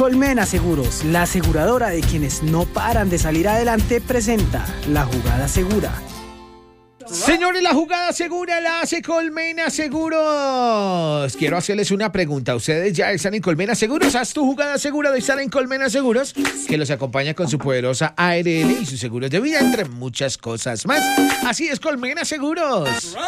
Colmena Seguros, la aseguradora de quienes no paran de salir adelante, presenta La Jugada Segura. Señores, la jugada segura la hace Colmena Seguros. Quiero hacerles una pregunta. ¿Ustedes ya están en Colmena Seguros? ¿Haz tu jugada segura de estar en Colmena Seguros? Que los acompaña con su poderosa ARL y sus seguros de vida, entre muchas cosas más. Así es, Colmena Seguros.